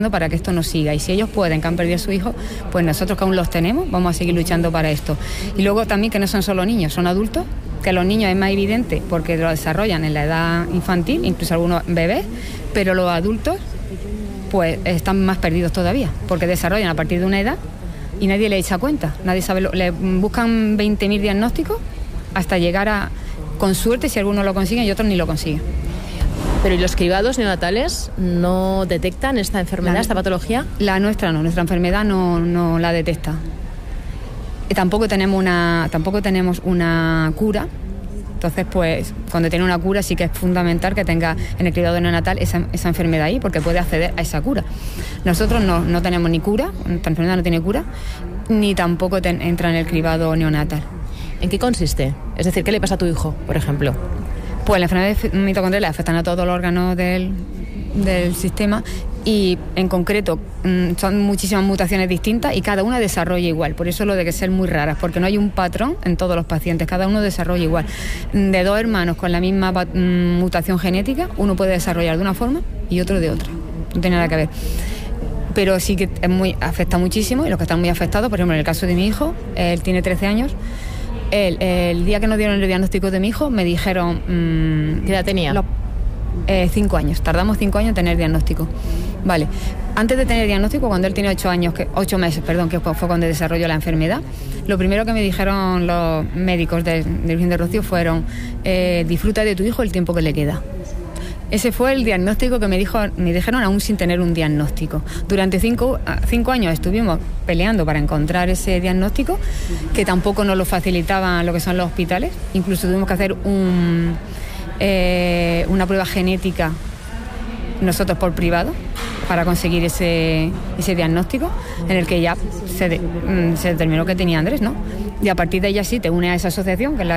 para que esto no siga, y si ellos pueden, que han perdido a su hijo, pues nosotros que aún los tenemos vamos a seguir luchando para esto. Y luego también que no son solo niños, son adultos, que los niños es más evidente porque lo desarrollan en la edad infantil, incluso algunos bebés, pero los adultos pues están más perdidos todavía, porque desarrollan a partir de una edad y nadie le echa cuenta, nadie sabe, le buscan 20.000 diagnósticos hasta llegar a, con suerte, si algunos lo consiguen y otros ni lo consiguen. Pero ¿y los cribados neonatales no detectan esta enfermedad, esta patología? La nuestra no, nuestra enfermedad no la detecta. Y tampoco tenemos una cura. Entonces, pues, cuando tiene una cura sí que es fundamental que tenga en el cribado neonatal esa enfermedad ahí, porque puede acceder a esa cura. Nosotros no tenemos ni cura, nuestra enfermedad no tiene cura, ni tampoco entra en el cribado neonatal. ¿En qué consiste? Es decir, ¿qué le pasa a tu hijo, por ejemplo? Pues la enfermedad mitocondrial afectan a todos los órganos del sistema y en concreto son muchísimas mutaciones distintas y cada una desarrolla igual. Por eso lo de que ser muy raras, porque no hay un patrón en todos los pacientes, cada uno desarrolla igual. De dos hermanos con la misma mutación genética, uno puede desarrollar de una forma y otro de otra. No tiene nada que ver. Pero sí que afecta muchísimo, y los que están muy afectados, por ejemplo, en el caso de mi hijo, él tiene 13 años. El día que nos dieron el diagnóstico de mi hijo, me dijeron... ¿Qué edad tenía? 5 años. Tardamos 5 años en tener diagnóstico. Vale. Antes de tener diagnóstico, cuando él tiene 8 meses, que fue cuando desarrolló la enfermedad, lo primero que me dijeron los médicos de Virgen de Rocío fueron: disfruta de tu hijo el tiempo que le queda. Ese fue el diagnóstico que me dijeron aún sin tener un diagnóstico. Durante 5 años estuvimos peleando para encontrar ese diagnóstico, que tampoco nos lo facilitaban lo que son los hospitales. Incluso tuvimos que hacer una prueba genética nosotros por privado para conseguir ese diagnóstico, en el que ya se determinó que tenía Andrés, ¿no? Y a partir de ella sí te une a esa asociación, que es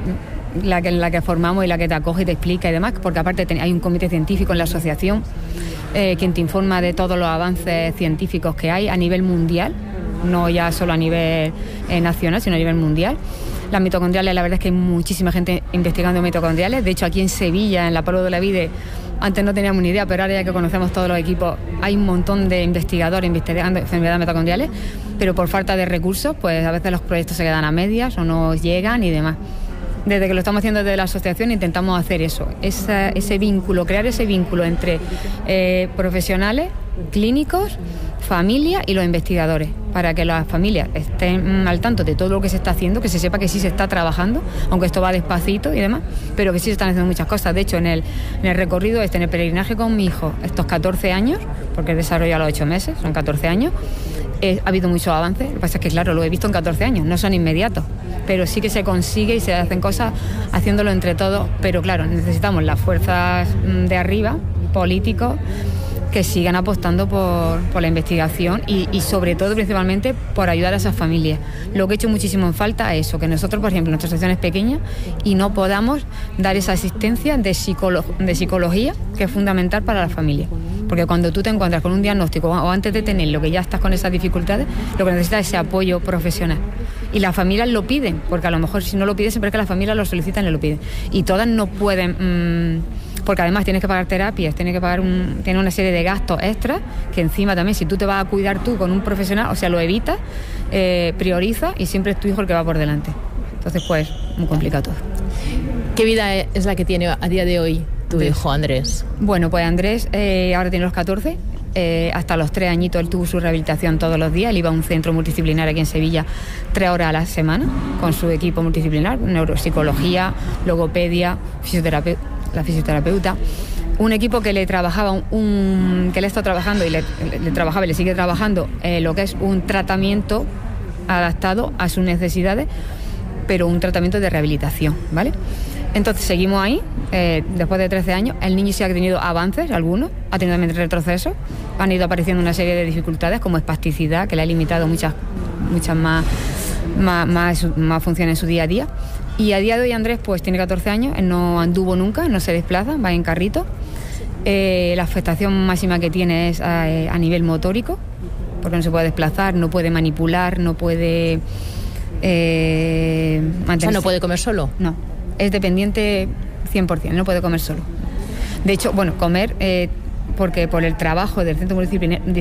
la que formamos y la que te acoge y te explica y demás, porque aparte hay un comité científico en la asociación quien te informa de todos los avances científicos que hay a nivel mundial, no ya solo a nivel nacional, sino a nivel mundial. Las mitocondriales, la verdad es que hay muchísima gente investigando mitocondriales. De hecho, aquí en Sevilla, en la Pablo de la Vide, antes no teníamos ni idea, pero ahora ya que conocemos todos los equipos, hay un montón de investigadores investigando enfermedades mitocondriales, pero por falta de recursos, pues a veces los proyectos se quedan a medias o no llegan y demás. Desde que lo estamos haciendo desde la asociación intentamos hacer eso, ese vínculo, crear ese vínculo entre profesionales, clínicos, familia y los investigadores, para que las familias estén al tanto de todo lo que se está haciendo, que se sepa que sí se está trabajando, aunque esto va despacito y demás, pero que sí se están haciendo muchas cosas. De hecho, en el recorrido en el peregrinaje con mi hijo, estos 14 años, porque desarrolló a los 8 meses, son 14 años, ha habido muchos avances. Lo que pasa es que, claro, lo he visto en 14 años, no son inmediatos, pero sí que se consigue y se hacen cosas haciéndolo entre todos. Pero claro, necesitamos las fuerzas de arriba, políticos, que sigan apostando por la investigación y sobre todo, principalmente, por ayudar a esas familias. Lo que he hecho muchísimo en falta es eso, que nosotros, por ejemplo, nuestra asociación es pequeña y no podamos dar esa asistencia de psicología, que es fundamental para la familia. Porque cuando tú te encuentras con un diagnóstico o antes de tenerlo, que ya estás con esas dificultades, lo que necesitas es ese apoyo profesional. Y las familias lo piden, porque a lo mejor si no lo piden, siempre es que las familias lo solicitan y lo piden. Y todas no pueden... porque además tienes que pagar terapias, tienes una serie de gastos extras, que encima también, si tú te vas a cuidar tú con un profesional, o sea, lo evitas, prioriza, y siempre es tu hijo el que va por delante. Entonces, pues, muy complicado todo. ¿Qué vida es la que tiene a día de hoy tu hijo Andrés? Bueno, pues Andrés ahora tiene los 14, hasta los 3 añitos él tuvo su rehabilitación todos los días. Él iba a un centro multidisciplinar aquí en Sevilla 3 horas a la semana con su equipo multidisciplinar, neuropsicología, logopedia, la fisioterapeuta, un equipo que le trabajaba que le está trabajando y le trabajaba y le sigue trabajando lo que es un tratamiento adaptado a sus necesidades, pero un tratamiento de rehabilitación, ¿vale? Entonces seguimos ahí, después de 13 años, el niño sí ha tenido avances, algunos, ha tenido también retrocesos, han ido apareciendo una serie de dificultades como espasticidad, que le ha limitado muchas más funciones en su día a día. Y a día de hoy Andrés pues tiene 14 años, él no anduvo nunca, no se desplaza, va en carrito. La afectación máxima que tiene es a nivel motórico, porque no se puede desplazar, no puede manipular, no puede mantenerse. O sea, ¿no puede comer solo? No, es dependiente 100%, no puede comer solo. De hecho, bueno, comer porque por el trabajo del Centro